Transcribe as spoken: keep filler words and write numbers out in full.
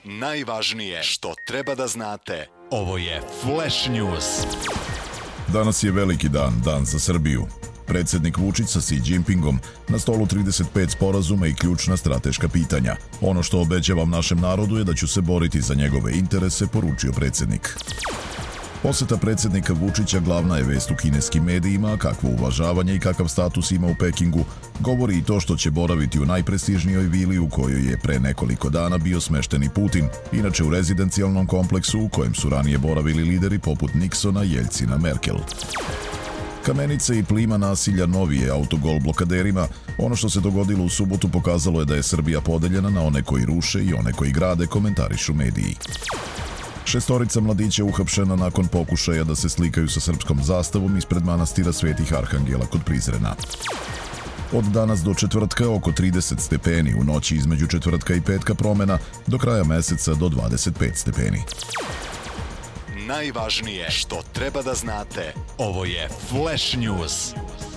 Najvažnije što treba da znate. Ovo je Flash News. Danas je veliki dan, dan za Srbiju. Predsjednik Vučić sa Xi Jinpingom, na stolu trideset pet sporazuma i ključna strateška pitanja. Ono što obećavam našem narodu je da ću se boriti za njegove interese, poručio predsjednik. Poseta predsjednika Vučića glavna je vest u kineskim medijima, a kakvo uvažavanje i kakav status ima u Pekingu, govori i to što će boraviti u najprestižnijoj vili u kojoj je pre nekoliko dana bio smešten i Putin, inače u rezidencijalnom kompleksu u kojem su ranije boravili lideri poput Nixona, Jeljcina, Merkel. Kamenice i plima nasilja novi je autogol blokaderima. Ono što se dogodilo u subotu pokazalo je da je Srbija podeljena na one koji ruše i one koji grade, komentarišu mediji. Šestorica mladića uhapšena nakon pokušaja da se slikaju sa srpskom zastavom ispred manastira Svetih Arhangela kod Prizrena. Od danas do četvrtka oko trideset stepeni, u noći između četvrtka i petka promena, do kraja meseca do dvadeset pet stepeni. Najvažnije što treba da znate. Ovo je Flash News.